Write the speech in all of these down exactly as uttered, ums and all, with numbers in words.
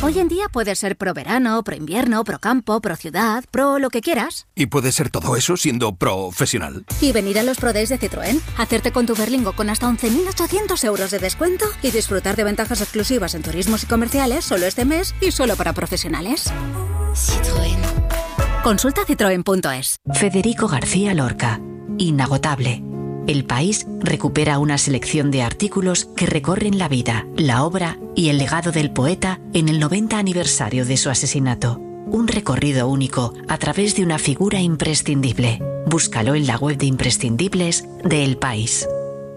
Hoy en día puedes ser pro verano, pro invierno, pro campo, pro ciudad, pro lo que quieras. ¿Y puedes ser todo eso siendo profesional? Y venir a los Pro Days de Citroën, hacerte con tu Berlingo con hasta once mil ochocientos euros de descuento y disfrutar de ventajas exclusivas en turismos y comerciales solo este mes y solo para profesionales. Citroën. Consulta citroen punto es. Federico García Lorca. Inagotable. El País recupera una selección de artículos que recorren la vida, la obra y el legado del poeta en el noventa aniversario de su asesinato. Un recorrido único a través de una figura imprescindible. Búscalo en la web de imprescindibles de El País.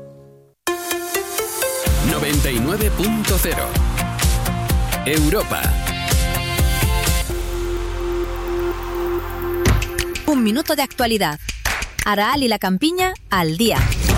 noventa y nueve punto cero Europa. Un minuto de actualidad. Araal y la Campiña al día.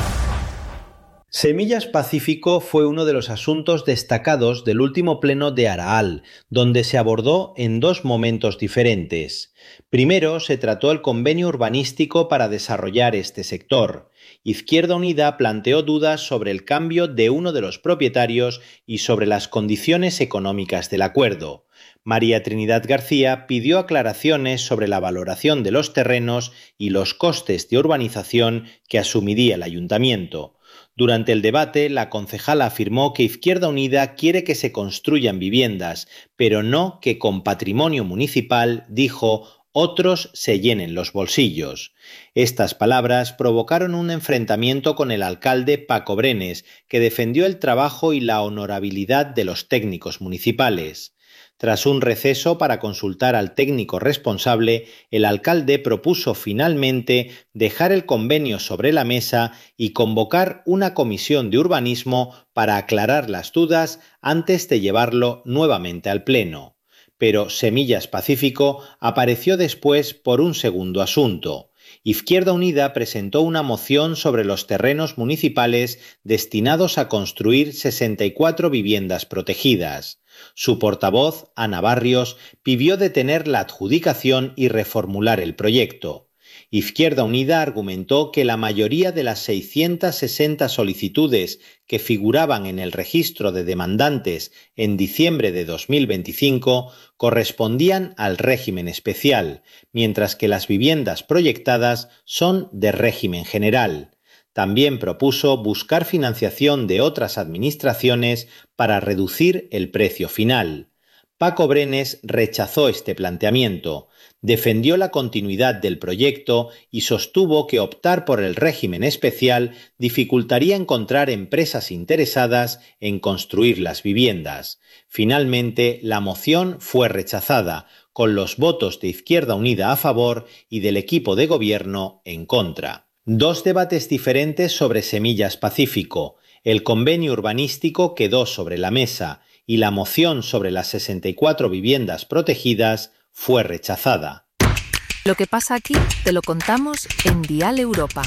Semillas Pacífico fue uno de los asuntos destacados del último pleno de Araal, donde se abordó en dos momentos diferentes. Primero, se trató el convenio urbanístico para desarrollar este sector. Izquierda Unida planteó dudas sobre el cambio de uno de los propietarios y sobre las condiciones económicas del acuerdo. María Trinidad García pidió aclaraciones sobre la valoración de los terrenos y los costes de urbanización que asumiría el ayuntamiento. Durante el debate, la concejala afirmó que Izquierda Unida quiere que se construyan viviendas, pero no que con patrimonio municipal, dijo, otros se llenen los bolsillos. Estas palabras provocaron un enfrentamiento con el alcalde Paco Brenes, que defendió el trabajo y la honorabilidad de los técnicos municipales. Tras un receso para consultar al técnico responsable, el alcalde propuso finalmente dejar el convenio sobre la mesa y convocar una comisión de urbanismo para aclarar las dudas antes de llevarlo nuevamente al pleno. Pero Semillas Pacífico apareció después por un segundo asunto. Izquierda Unida presentó una moción sobre los terrenos municipales destinados a construir sesenta y cuatro viviendas protegidas. Su portavoz, Ana Barrios, pidió detener la adjudicación y reformular el proyecto. Izquierda Unida argumentó que la mayoría de las seiscientas sesenta solicitudes que figuraban en el registro de demandantes en diciembre de dos mil veinticinco correspondían al régimen especial, mientras que las viviendas proyectadas son de régimen general. También propuso buscar financiación de otras administraciones para reducir el precio final. Paco Brenes rechazó este planteamiento, defendió la continuidad del proyecto y sostuvo que optar por el régimen especial dificultaría encontrar empresas interesadas en construir las viviendas. Finalmente, la moción fue rechazada, con los votos de Izquierda Unida a favor y del equipo de gobierno en contra. Dos debates diferentes sobre Semillas Pacífico. El convenio urbanístico quedó sobre la mesa y la moción sobre las sesenta y cuatro viviendas protegidas fue rechazada. Lo que pasa aquí te lo contamos en Dial Europa.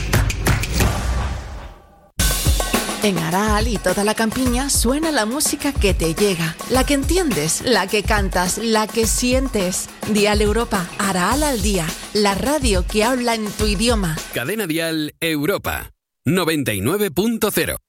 En Araal y toda la campiña suena la música que te llega, la que entiendes, la que cantas, la que sientes. Dial Europa, Araal al día, la radio que habla en tu idioma. Cadena Dial Europa, noventa y nueve punto cero.